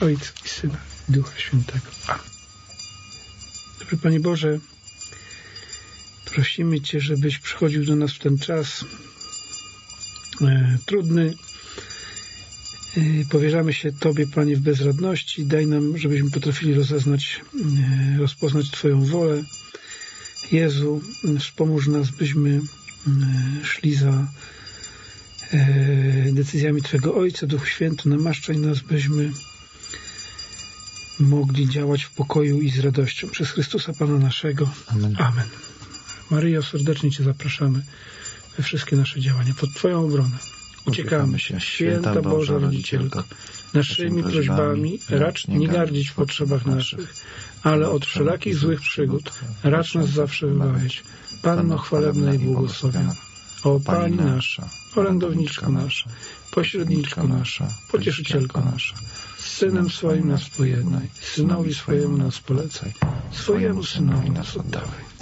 Ojca i Syna i Ducha Świętego. Amen. Dobry Panie Boże, prosimy Cię, żebyś przychodził do nas w ten czas trudny. Powierzamy się Tobie, Panie, w bezradności. Daj nam, żebyśmy potrafili rozpoznać Twoją wolę. Jezu, wspomóż nas, byśmy szli za decyzjami Twojego Ojca. Duchu Święty, namaszczaj nas, byśmy mogli działać w pokoju i z radością. Przez Chrystusa Pana naszego. Amen. Amen. Maryjo, serdecznie Cię zapraszamy we wszystkie nasze działania. Pod Twoją obronę uciekamy się. Święta Boża Rodzicielko, naszymi prośbami racz nie gardzić w potrzebach naszych, ale od wszelakich złych przygód racz nas zawsze wybawiać. Panno chwalebna i błogosławiona, o Pani nasza, orędowniczko nasza, pośredniczko nasza, pocieszycielko nasza, z Synem swoim nas pojednaj, Synowi swojemu nas polecaj, swojemu Synowi nas oddawaj.